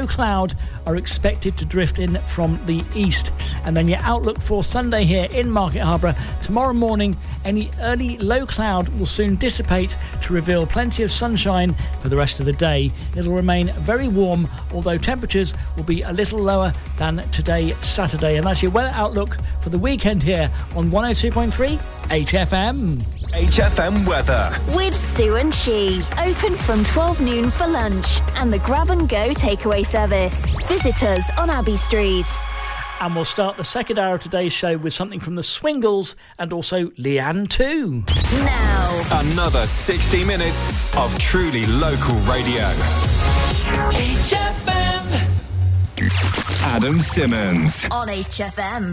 low cloud are expected to drift in from the east. And then your outlook for Sunday here in Market Harborough. Tomorrow morning, any early low cloud will soon dissipate to reveal plenty of sunshine for the rest of the day. It'll remain very warm, although temperatures will be a little lower than today, Saturday. And that's your weather outlook for the weekend here on 102.3 HFM. HFM weather. With Sue and She. Open from 12 noon for lunch and the grab and go takeaway service. Visit us on Abbey Street. And we'll start the second hour of today's show with something from the Swingles and also Leanne too. Now. Another 60 minutes of truly local radio. HFM. Adam Simmons. On HFM.